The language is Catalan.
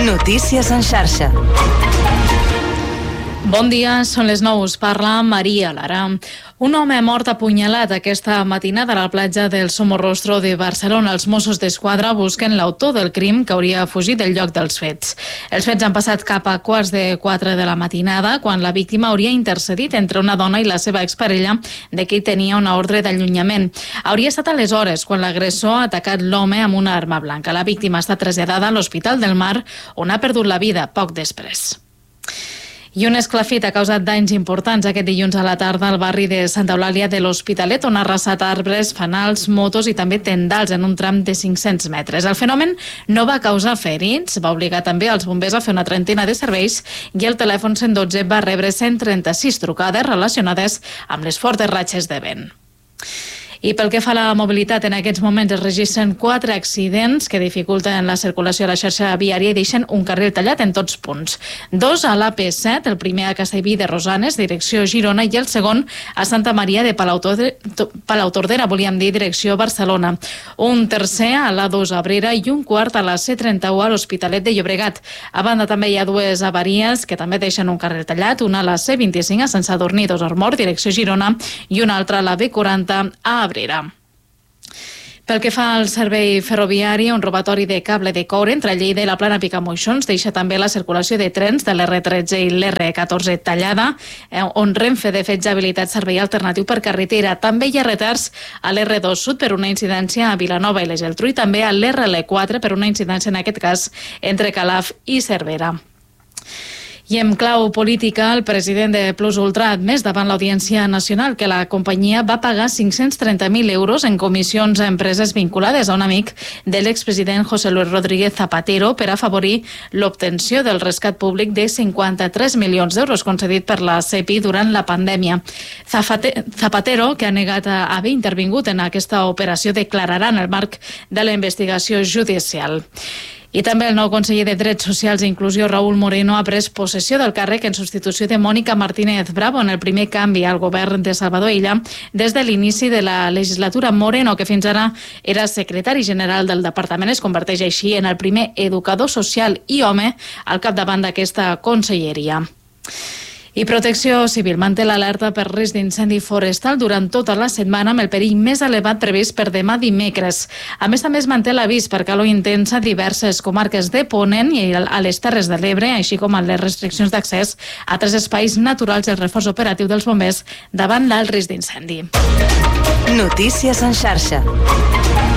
Notícies en xarxa. Bon dia, són les 9, us parla Maria Lara. Un home mort apunyalat aquesta matinada a la platja del Somorrostro de Barcelona. Els Mossos d'Esquadra busquen l'autor del crim que hauria fugit del lloc dels fets. Els fets han passat cap a 3:15 de la matinada, quan la víctima hauria intercedit entre una dona i la seva exparella, de qui tenia una ordre d'allunyament. Hauria estat aleshores quan l'agressor ha atacat l'home amb una arma blanca. La víctima ha estat traslladada a l'Hospital del Mar, on ha perdut la vida poc després. I un esclafit ha causat danys importants aquest dilluns a la tarda al barri de Santa Eulàlia de l'Hospitalet, on ha arrasat arbres, fanals, motos i també tendals en un tram de 500 metres. El fenomen no va causar ferits, va obligar també els bombers a fer una trentena de serveis i el telèfon 112 va rebre 136 trucades relacionades amb les fortes ratxes de vent. I pel que fa a la mobilitat, en aquests moments es registren 4 accidents que dificulten la circulació a la xarxa viària i deixen un carril tallat en tots punts. 2 a l'AP7, el primer a Castellví de Rosanes, direcció Girona, i el segon a Santa Maria de Palautordera, volíem dir, direcció Barcelona. Un tercer a l'A2 a Abrera i un quart a la C31 a l'Hospitalet de Llobregat. A banda també hi ha 2 avaries que també deixen un carril tallat, una a la C25 a Sant Sadurní d'Osormort, direcció Girona, i una altra a la B40 a Abrera. Pel que fa al servei ferroviari, un robatori de cable de coure entre Lleida i la Plana Picamoixons deixa també la circulació de trens de l'R13 i l'R14 tallada, on Renfe de fet ja ha habilitat servei alternatiu per carretera. També hi ha retards a l'R2 Sud per una incidència a Vilanova i la Geltrú i també a l'RL4 per una incidència, en aquest cas, entre Calaf i Cervera. I en clau política, el president de Plus Ultra ha admès davant l'Audiència Nacional que la companyia va pagar 530.000 euros en comissions a empreses vinculades a un amic de l'expresident José Luis Rodríguez Zapatero per afavorir l'obtenció del rescat públic de 53 milions d'euros concedit per la CEPI durant la pandèmia. Zapatero, que ha negat haver intervingut en aquesta operació, declararà en el marc de la investigació judicial. I també el nou conseller de Drets Socials i Inclusió, Raúl Moreno, ha pres possessió del càrrec en substitució de Mònica Martínez Bravo en el primer canvi al govern de Salvador Illa des de l'inici de la legislatura. Moreno, que fins ara era secretari general del departament, es converteix així en el primer educador social i home al capdavant d'aquesta conselleria. I Protecció Civil manté l'alerta per risc d'incendi forestal durant tota la setmana amb el perill més elevat previst per demà dimecres. A més, també es manté l'avís per calor intensa a diverses comarques de Ponent i a les Terres de l'Ebre, així com a les restriccions d'accés a 3 espais naturals i el reforç operatiu dels bombers davant l'alt risc d'incendi. Notícies en xarxa.